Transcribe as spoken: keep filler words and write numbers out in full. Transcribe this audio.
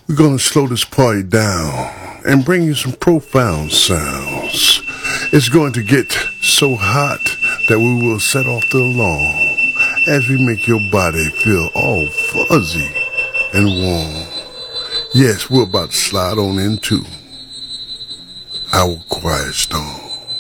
We're gonna slow this party down and bring you some profound sounds. It's going to get so hot that we will set off the alarm as we make your body feel all fuzzy and warm. Yes, we're about to slide on into our quiet storm.